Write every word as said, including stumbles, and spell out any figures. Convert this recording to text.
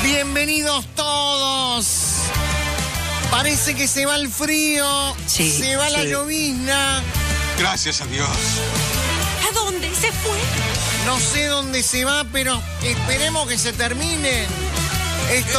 Bienvenidos todos. Parece que se va el frío, sí, se va sí. la llovizna. Gracias a Dios. ¿A dónde se fue? No sé dónde se va, pero esperemos que se termine. Esto